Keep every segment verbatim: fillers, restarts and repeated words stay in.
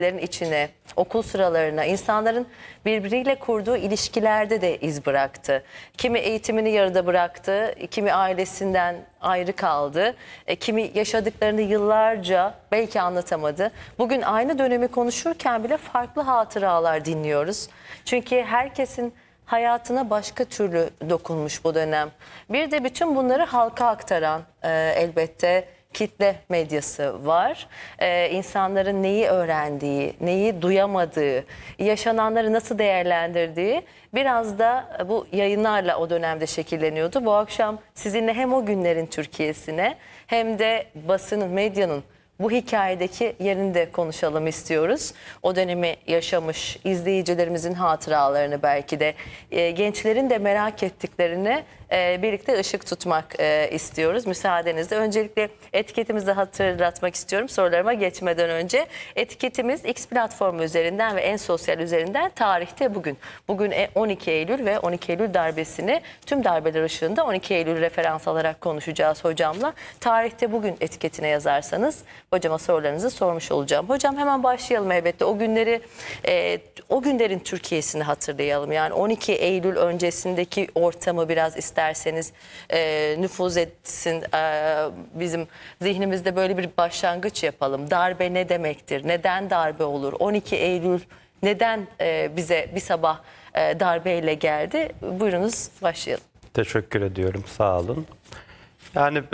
içine, okul sıralarına, insanların birbiriyle kurduğu ilişkilerde de iz bıraktı. Kimi eğitimini yarıda bıraktı, kimi ailesinden ayrı kaldı, e, kimi yaşadıklarını yıllarca belki anlatamadı. Bugün aynı dönemi konuşurken bile farklı hatıralar dinliyoruz. Çünkü herkesin hayatına başka türlü dokunmuş bu dönem. Bir de bütün bunları halka aktaran e, elbette kitle medyası var. Ee, insanların neyi öğrendiği, neyi duyamadığı, yaşananları nasıl değerlendirdiği biraz da bu yayınlarla o dönemde şekilleniyordu. Bu akşam sizinle hem o günlerin Türkiye'sine hem de basının, medyanın bu hikayedeki yerini de konuşalım istiyoruz. O dönemi yaşamış izleyicilerimizin hatıralarını, belki de e, gençlerin de merak ettiklerini e, birlikte ışık tutmak e, istiyoruz. Müsaadenizle öncelikle etiketimizi hatırlatmak istiyorum sorularıma geçmeden önce. Etiketimiz X platformu üzerinden ve En Sosyal üzerinden tarihte bugün. Bugün on iki Eylül ve on iki Eylül darbesini tüm darbeler ışığında on iki Eylül referans alarak konuşacağız hocamla. Tarihte bugün etiketine yazarsanız hocama sorularınızı sormuş olacağım. Hocam hemen başlayalım elbette. O günleri, e, o günlerin Türkiye'sini hatırlayalım. Yani on iki Eylül öncesindeki ortamı biraz isterseniz e, nüfuz etsin. E, bizim zihnimizde böyle bir başlangıç yapalım. Darbe ne demektir? Neden darbe olur? on iki Eylül neden e, bize bir sabah e, darbeyle geldi? Buyurunuz başlayalım. Teşekkür ediyorum. Sağ olun. Yani e,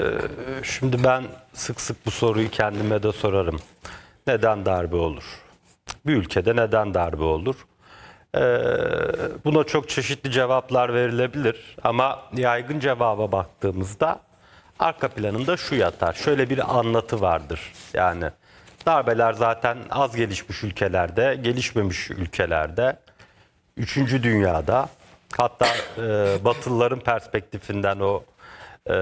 şimdi ben sık sık bu soruyu kendime de sorarım. Neden darbe olur? Bir ülkede neden darbe olur? E, buna çok çeşitli cevaplar verilebilir. Ama yaygın cevaba baktığımızda arka planında şu yatar. Şöyle bir anlatı vardır. Yani darbeler zaten az gelişmiş ülkelerde, gelişmemiş ülkelerde, üçüncü dünyada, hatta e, Batılıların perspektifinden o Ee,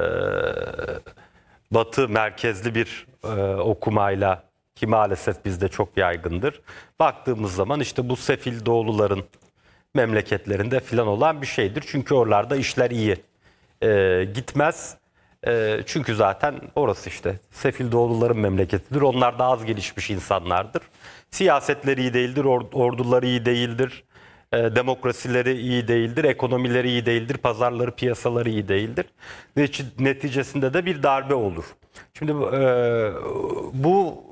Batı merkezli bir e, okumayla, ki maalesef bizde çok yaygındır, baktığımız zaman işte bu sefil doğuluların memleketlerinde filan olan bir şeydir. Çünkü oralarda işler iyi e, gitmez. E, çünkü zaten orası işte sefil doğuluların memleketidir. Onlar da az gelişmiş insanlardır. Siyasetleri iyi değildir, orduları iyi değildir. Demokrasileri iyi değildir, ekonomileri iyi değildir, pazarları, piyasaları iyi değildir. Neticesinde de bir darbe olur. Şimdi e, bu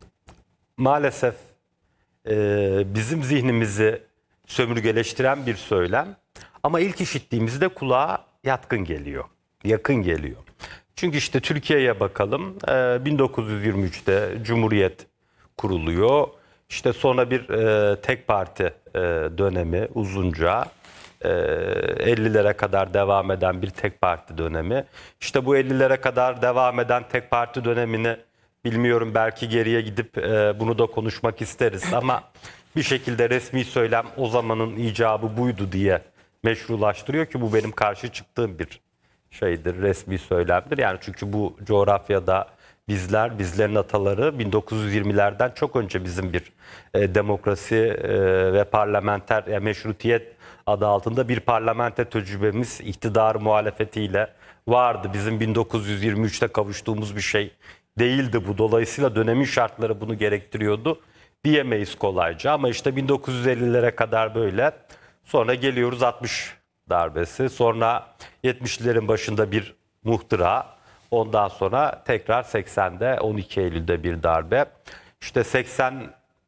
maalesef e, bizim zihnimizi sömürgeleştiren bir söylem. Ama ilk işittiğimizde kulağa yatkın geliyor, yakın geliyor. Çünkü işte Türkiye'ye bakalım, e, bin dokuz yüz yirmi üçte Cumhuriyet kuruluyor. İşte sonra bir e, tek parti e, dönemi uzunca, e, ellilere kadar devam eden bir tek parti dönemi. İşte bu ellilere kadar devam eden tek parti dönemini bilmiyorum, belki geriye gidip e, bunu da konuşmak isteriz. Ama bir şekilde resmi söylem o zamanın icabı buydu diye meşrulaştırıyor ki bu benim karşı çıktığım bir şeydir, resmi söylemdir. Yani çünkü bu coğrafyada bizler, bizlerin ataları bin dokuz yüz yirmilerden çok önce bizim bir e, demokrasi e, ve parlamenter yani meşrutiyet adı altında bir parlamenter tecrübemiz iktidar muhalefetiyle vardı. Bizim bin dokuz yüz yirmi üçte kavuştuğumuz bir şey değildi bu. Dolayısıyla dönemin şartları bunu gerektiriyordu diyemeyiz kolayca. Ama işte bin dokuz yüz ellilere kadar böyle. Sonra geliyoruz altmış darbesi. Sonra yetmişlerin başında bir muhtıra. Ondan sonra tekrar seksende on iki Eylül'de bir darbe. İşte seksen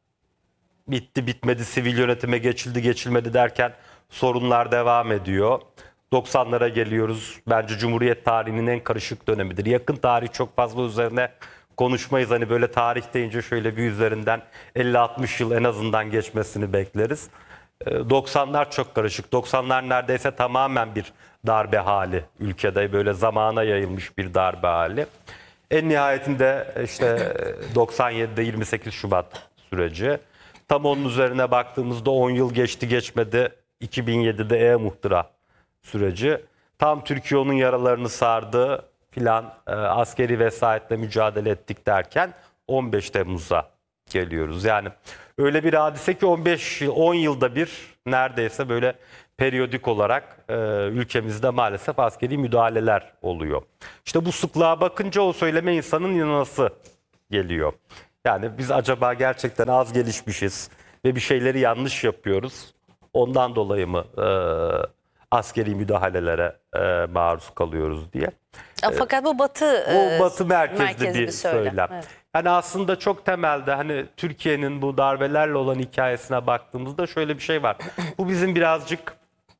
bitti bitmedi, sivil yönetime geçildi geçilmedi derken sorunlar devam ediyor. doksanlara geliyoruz. Bence Cumhuriyet tarihinin en karışık dönemidir. Yakın tarih çok fazla üzerine konuşmayız. Hani böyle tarih deyince şöyle bir üzerinden elli altmış yıl en azından geçmesini bekleriz. doksanlar çok karışık. doksanlar neredeyse tamamen bir darbe hali. Ülkede böyle zamana yayılmış bir darbe hali. En nihayetinde işte doksan yedide yirmi sekiz Şubat süreci. Tam onun üzerine baktığımızda on yıl geçti geçmedi. iki bin yedide E-Muhtıra süreci. Tam Türkiye onun yaralarını sardı filan, e, askeri vesayetle mücadele ettik derken on beş Temmuz'a geliyoruz. Yani öyle bir hadise ki on beş yıl, on yılda bir neredeyse böyle periyodik olarak e, ülkemizde maalesef askeri müdahaleler oluyor. İşte bu sıklığa bakınca o söyleme insanın inanası geliyor. Yani biz acaba gerçekten az gelişmişiz ve bir şeyleri yanlış yapıyoruz. Ondan dolayı mı e, askeri müdahalelere e, maruz kalıyoruz diye. Ya fakat bu Batı O e, Batı merkezli, merkezli bir söylem. Evet. Yani aslında çok temelde hani Türkiye'nin bu darbelerle olan hikayesine baktığımızda şöyle bir şey var. Bu bizim birazcık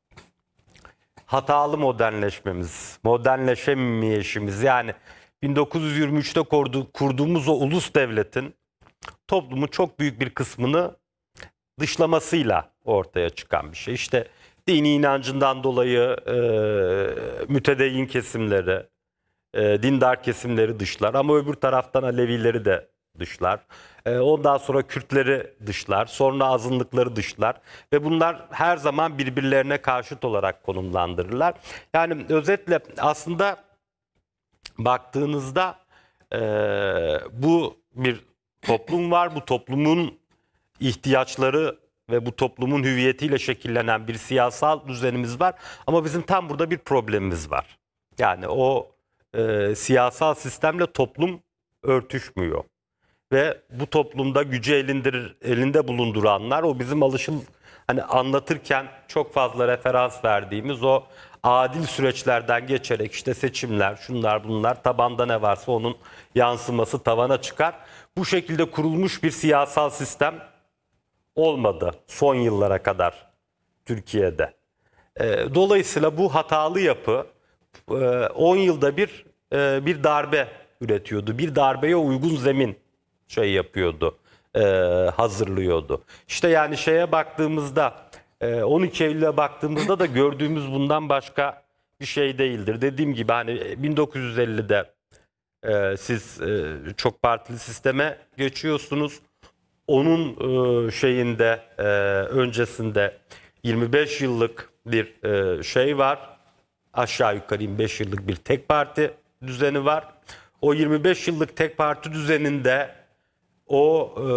hatalı modernleşmemiz, modernleşemeyişimiz. Yani bin dokuz yüz yirmi üçte kurdu, kurduğumuz o ulus devletin toplumun çok büyük bir kısmını dışlamasıyla ortaya çıkan bir şey. İşte dini inancından dolayı e, mütedeyyin kesimleri, e, dindar kesimleri dışlar ama öbür taraftan Alevileri de dışlar. E, ondan sonra Kürtleri dışlar, sonra azınlıkları dışlar ve bunlar her zaman birbirlerine karşıt olarak konumlandırırlar. Yani özetle aslında baktığınızda e, bu bir toplum var, bu toplumun ihtiyaçları ve bu toplumun hüviyetiyle şekillenen bir siyasal düzenimiz var ama bizim tam burada bir problemimiz var. Yani o e, siyasal sistemle toplum örtüşmüyor. Ve bu toplumda gücü elindir, elinde bulunduranlar o bizim alışıl hani anlatırken çok fazla referans verdiğimiz o adil süreçlerden geçerek işte seçimler, şunlar bunlar tabanda ne varsa onun yansıması tavana çıkar. Bu şekilde kurulmuş bir siyasal sistem olmadı son yıllara kadar Türkiye'de. E, dolayısıyla bu hatalı yapı e, on yılda bir e, bir darbe üretiyordu. Bir darbeye uygun zemin şey yapıyordu, e, hazırlıyordu. İşte yani şeye baktığımızda, e, on iki Eylül'e baktığımızda da gördüğümüz bundan başka bir şey değildir. Dediğim gibi hani bin dokuz yüz ellide e, siz e, çok partili sisteme geçiyorsunuz. Onun e, şeyinde e, öncesinde yirmi beş yıllık bir e, şey var. Aşağı yukarı yirmi beş yıllık bir tek parti düzeni var. O yirmi beş yıllık tek parti düzeninde o e,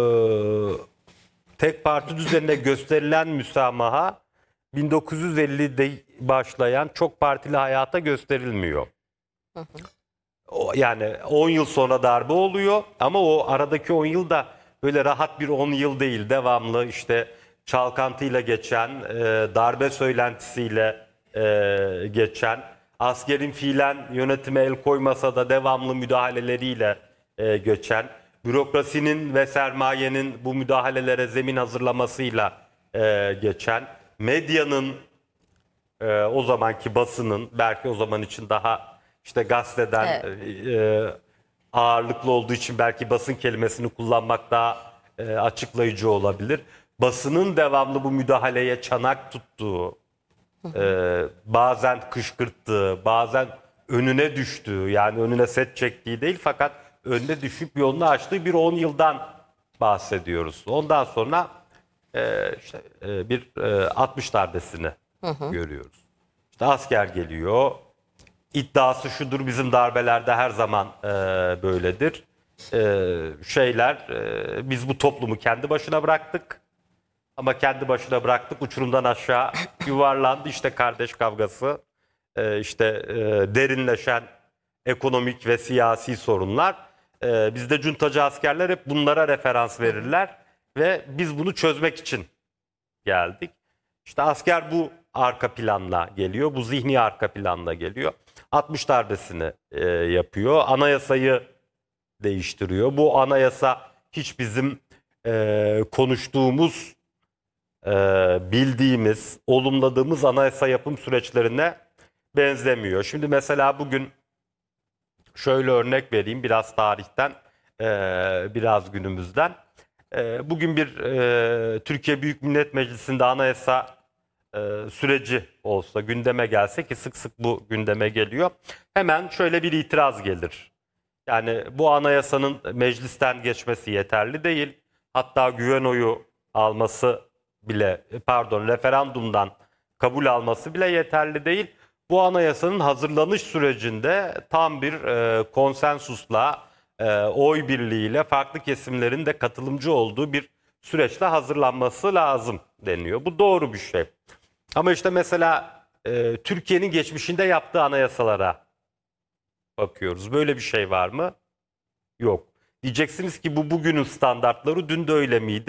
tek parti düzenine gösterilen müsamaha bin dokuz yüz ellide başlayan çok partili hayata gösterilmiyor. Hı hı. O, yani on yıl sonra darbe oluyor ama o aradaki on yılda böyle rahat bir on yıl değil. Devamlı işte çalkantıyla geçen, e, darbe söylentisiyle e, geçen, askerin fiilen yönetime el koymasa da devamlı müdahaleleriyle e, geçen, bürokrasinin ve sermayenin bu müdahalelere zemin hazırlamasıyla e, geçen, medyanın e, o zamanki basının belki o zaman için daha işte gazeteden Evet. e, e, ağırlıklı olduğu için belki basın kelimesini kullanmak daha e, açıklayıcı olabilir. Basının devamlı bu müdahaleye çanak tuttuğu, e, bazen kışkırttığı, bazen önüne düştüğü, yani önüne set çektiği değil fakat önüne düşüp yolunu açtığı bir on yıldan bahsediyoruz. Ondan sonra e, işte, e, bir e, altmış darbesini hı hı. görüyoruz. İşte asker geliyor. İddiası şudur, bizim darbelerde her zaman e, böyledir. E, şeyler, e, biz bu toplumu kendi başına bıraktık. Ama kendi başına bıraktık, uçurumdan aşağı yuvarlandı. İşte kardeş kavgası, e, işte e, derinleşen ekonomik ve siyasi sorunlar. E, bizde cuntacı askerler hep bunlara referans verirler. Ve biz bunu çözmek için geldik. İşte asker bu arka planla geliyor, bu zihni arka planla geliyor. altmış darbesini e, yapıyor, anayasayı değiştiriyor. Bu anayasa hiç bizim e, konuştuğumuz, e, bildiğimiz, olumladığımız anayasa yapım süreçlerine benzemiyor. Şimdi mesela bugün şöyle örnek vereyim, biraz tarihten, e, biraz günümüzden. E, bugün bir e, Türkiye Büyük Millet Meclisi'nde anayasa e, süreci olsa, gündeme gelse ki sık sık bu gündeme geliyor. Hemen şöyle bir itiraz gelir. Yani bu anayasanın meclisten geçmesi yeterli değil. Hatta güven oyu alması bile, pardon referandumdan kabul alması bile yeterli değil. Bu anayasanın hazırlanış sürecinde tam bir e, konsensusla, e, oy birliğiyle farklı kesimlerin de katılımcı olduğu bir süreçte hazırlanması lazım deniyor. Bu doğru bir şey. Ama işte mesela e, Türkiye'nin geçmişinde yaptığı anayasalara bakıyoruz. Böyle bir şey var mı? Yok. Diyeceksiniz ki bu bugünün standartları, dün de öyle miydi?